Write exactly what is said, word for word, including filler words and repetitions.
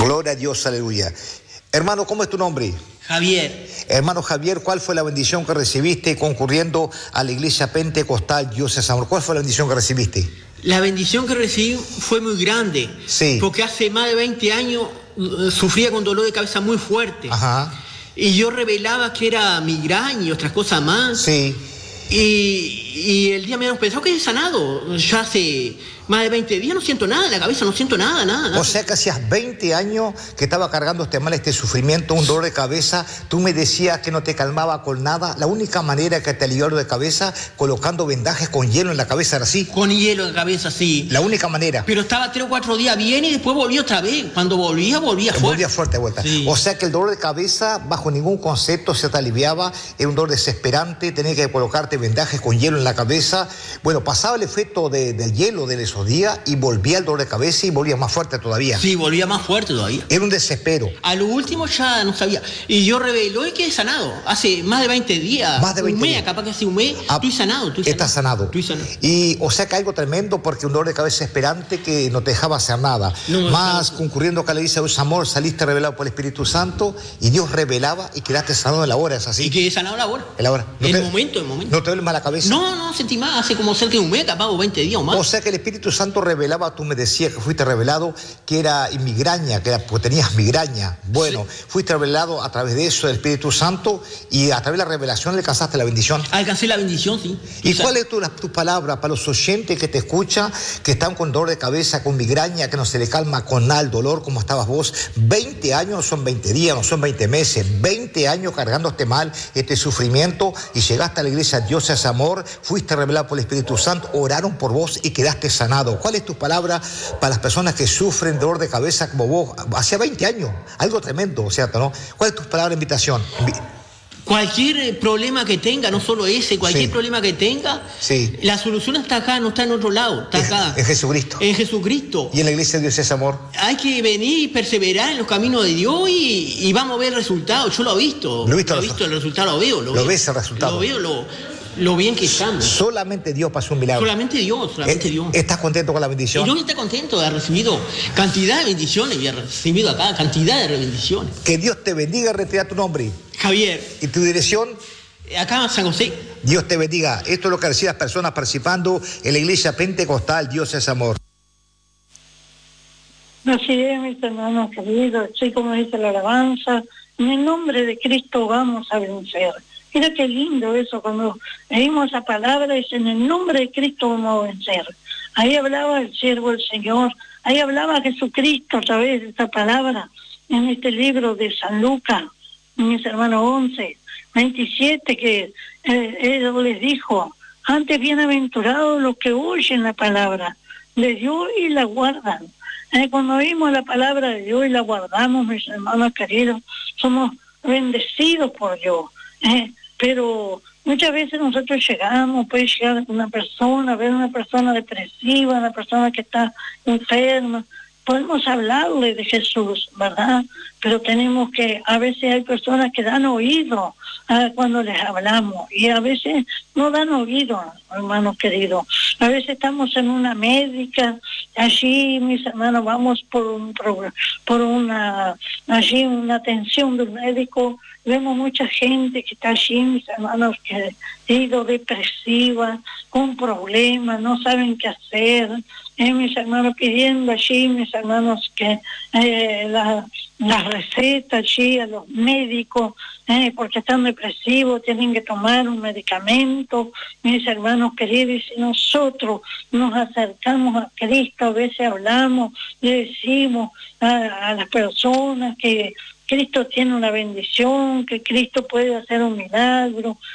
Gloria a Dios, aleluya. Hermano, ¿cómo es tu nombre? Javier. Hermano Javier, ¿cuál fue la bendición que recibiste concurriendo a la iglesia pentecostal Dios es Amor? ¿Cuál fue la bendición que recibiste? La bendición que recibí fue muy grande. Sí. Porque hace más de veinte años uh, sufría con dolor de cabeza muy fuerte. Ajá. Y yo revelaba que era migraña y otras cosas más. Sí. Y, y el día me habían pensado que he sanado. Ya hace más de veinte días no siento nada en la cabeza, no siento nada, nada, nada. O sea que hacías veinte años que estaba cargando este mal, este sufrimiento, un dolor de cabeza. Tú me decías que no te calmaba con nada. La única manera que te alivió el dolor de cabeza, colocando vendajes con hielo en la cabeza, ¿era así? Con hielo en la cabeza, sí. La única manera. Pero estaba tres o cuatro días bien y después volví otra vez. Cuando volvía, volvía fuerte. Volvía fuerte de vuelta. Sí. O sea que el dolor de cabeza, bajo ningún concepto, se te aliviaba. Era un dolor desesperante. Tenías que colocarte vendajes con hielo en la cabeza. Bueno, pasaba el efecto de, del hielo de esos días y volvía el dolor de cabeza y volvía más fuerte todavía. Sí, volvía más fuerte todavía. Era un desespero. A lo último ya no sabía. Y yo reveló y quedé sanado. Hace más de veinte días. Más de veinte un mes, días. Capaz que hace un mes. Ah, estoy sanado. Estoy sanado. Estás sanado. Estoy sanado. Y o sea que algo tremendo, porque un dolor de cabeza esperante que no te dejaba hacer nada. No, más no. Concurriendo que le dice Dios amor, saliste revelado por el Espíritu Santo y Dios revelaba y quedaste sanado en la hora, ¿es así? Y quedé sanado en la hora. En la hora. No en el momento, en el momento. ¿No te duele más la cabeza? No, no, sentí más. Hace como cerca de un mes, capaz, o veinte días o más. O sea que el Espíritu Santo revelaba, tú me decías que fuiste revelado que era migraña, que era porque tenías migraña. Bueno, sí. Fuiste revelado a través de eso del Espíritu Santo y a través de la revelación le alcanzaste la bendición. Alcancé la bendición, sí. ¿Y cuáles son tus palabras para los oyentes que te escuchan, que están con dolor de cabeza, con migraña, que no se le calma con nada el dolor, como estabas vos? veinte años no son veinte días, no son veinte meses, veinte años cargando este mal, este sufrimiento, y llegaste a la iglesia Dios es Amor, fuiste revelado por el Espíritu Santo, oraron por vos y quedaste sanado. ¿Cuáles tus palabras para las personas que sufren dolor de cabeza como vos? Hace veinte años, algo tremendo, ¿cierto? ¿No? ¿Cuál es tu palabra de invitación? Cualquier problema que tenga, no solo ese, cualquier sí. problema que tenga, sí. La solución está acá, no está en otro lado, está es, acá. En Jesucristo. En Jesucristo. Y en la iglesia de Dios es Amor. Hay que venir y perseverar en los caminos de Dios y, y vamos a ver el resultado. Yo lo he visto. Lo he visto, lo he visto el resultado, lo veo. Lo, lo veo. ves el resultado. Lo veo, lo, lo bien que estamos. Solamente Dios pasó un milagro. Solamente Dios, solamente eh, Dios. ¿Estás contento con la bendición? Y yo estoy contento de haber recibido cantidad de bendiciones, y he recibido acá cantidad de bendiciones. Que Dios te bendiga, retira tu nombre. Javier. ¿Y tu dirección? Acá en San José. Dios te bendiga. Esto es lo que reciben las personas participando en la iglesia pentecostal Dios es Amor. Así es, mis hermanos queridos, así como dice la alabanza, en el nombre de Cristo vamos a vencer. Mira qué lindo eso, cuando leímos esa palabra, es en el nombre de Cristo vamos a vencer. Ahí hablaba el siervo del Señor, ahí hablaba Jesucristo a través de esta palabra, en este libro de San Lucas, mis hermanos once, veintisiete, que eh, él les dijo, antes bienaventurados los que oyen la palabra de Dios y la guardan. Eh, cuando oímos la palabra de Dios y la guardamos, mis hermanos queridos, somos bendecidos por Dios. Eh, pero muchas veces nosotros llegamos, puede llegar una persona, ver una persona depresiva, una persona que está enferma, podemos hablarle de Jesús, ¿verdad? Pero tenemos que, a veces hay personas que dan oído a cuando les hablamos y a veces no dan oído, hermanos queridos. A veces estamos en una médica, allí, mis hermanos, vamos por un por una, allí una atención del médico, vemos mucha gente que está allí, mis hermanos, que ha ido depresiva, con problemas, no saben qué hacer, eh, mis hermanos pidiendo allí, mis hermanos, que eh, la, las recetas allí a los médicos, eh, porque están depresivos, tienen que tomar un medicamento, mis hermanos queridos, y si nosotros nos acercamos a Cristo, a veces hablamos, le decimos a, a las personas que Cristo tiene una bendición, que Cristo puede hacer un milagro,